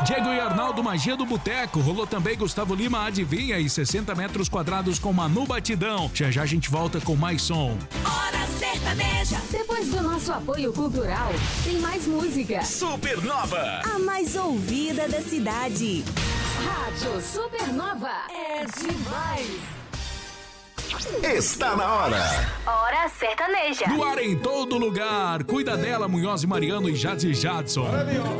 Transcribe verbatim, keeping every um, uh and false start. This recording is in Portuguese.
Diego e Arnaldo, Magia do Boteco. Rolou também Gustavo Lima, Adivinha, e sessenta metros quadrados com Manu Batidão. Já já a gente volta com mais som. Hora Sertaneja. Depois do nosso apoio cultural, tem mais música. Supernova, A mais ouvida da cidade. Rádio Supernova é demais. está na hora. Hora Sertaneja. No ar em todo lugar. Cuida dela, Munhoz e Mariano e Jadson e Jadson.